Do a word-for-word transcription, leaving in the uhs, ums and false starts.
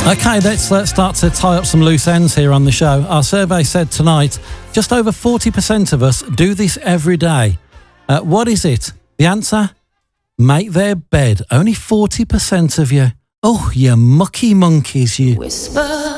Okay, let's uh, start to tie up some loose ends here on the show. Our survey said tonight just over forty percent of us do this every day. Uh, what is it? The answer? Make their bed. Only forty percent of you. Oh, you mucky monkeys, you. Whisper.